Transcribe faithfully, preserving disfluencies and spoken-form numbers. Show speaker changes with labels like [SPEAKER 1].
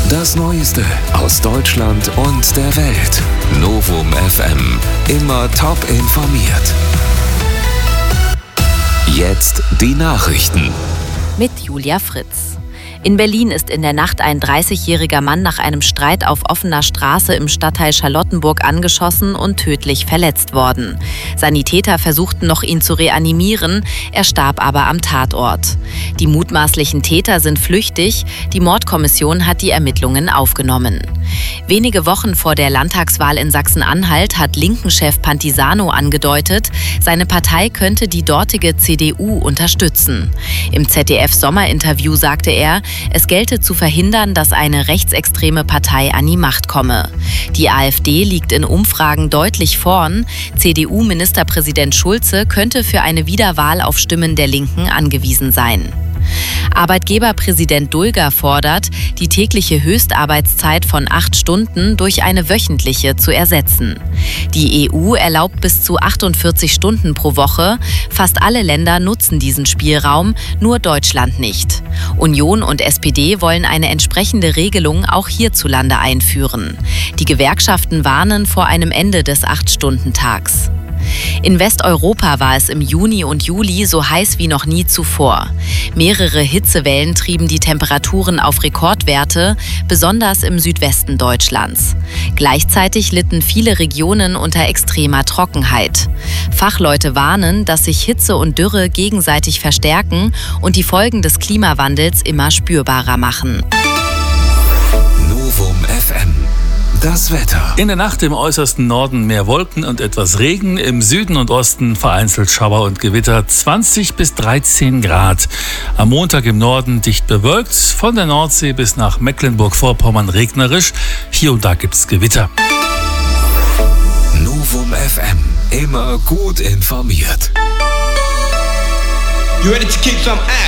[SPEAKER 1] Das Neueste aus Deutschland und der Welt. Novum F M. Immer top informiert. Jetzt die Nachrichten.
[SPEAKER 2] Mit Julia Fritz. In Berlin ist in der Nacht ein dreißigjähriger Mann nach einem Streit auf offener Straße im Stadtteil Charlottenburg angeschossen und tödlich verletzt worden. Sanitäter versuchten noch, ihn zu reanimieren, er starb aber am Tatort. Die mutmaßlichen Täter sind flüchtig, die Mordkommission hat die Ermittlungen aufgenommen. Wenige Wochen vor der Landtagswahl in Sachsen-Anhalt hat Linken-Chef Pantisano angedeutet, seine Partei könnte die dortige C D U unterstützen. Im Z D F-Sommerinterview sagte er, es gelte zu verhindern, dass eine rechtsextreme Partei an die Macht komme. Die AfD liegt in Umfragen deutlich vorn. C D U-Ministerpräsident Schulze könnte für eine Wiederwahl auf Stimmen der Linken angewiesen sein. Arbeitgeberpräsident Dulger fordert, die tägliche Höchstarbeitszeit von acht Stunden durch eine wöchentliche zu ersetzen. Die E U erlaubt bis zu achtundvierzig Stunden pro Woche. Fast alle Länder nutzen diesen Spielraum, nur Deutschland nicht. Union und S P D wollen eine entsprechende Regelung auch hierzulande einführen. Die Gewerkschaften warnen vor einem Ende des acht-Stunden-Tags. In Westeuropa war es im Juni und Juli so heiß wie noch nie zuvor. Mehrere Hitzewellen trieben die Temperaturen auf Rekordwerte, besonders im Südwesten Deutschlands. Gleichzeitig litten viele Regionen unter extremer Trockenheit. Fachleute warnen, dass sich Hitze und Dürre gegenseitig verstärken und die Folgen des Klimawandels immer spürbarer machen.
[SPEAKER 1] Novum F M. Das Wetter.
[SPEAKER 3] In der Nacht im äußersten Norden mehr Wolken und etwas Regen, im Süden und Osten vereinzelt Schauer und Gewitter, zwanzig bis dreizehn Grad. Am Montag im Norden dicht bewölkt, von der Nordsee bis nach Mecklenburg-Vorpommern regnerisch, hier und da gibt's Gewitter.
[SPEAKER 1] Novum F M, immer gut informiert.
[SPEAKER 4] You ready to kick some ass?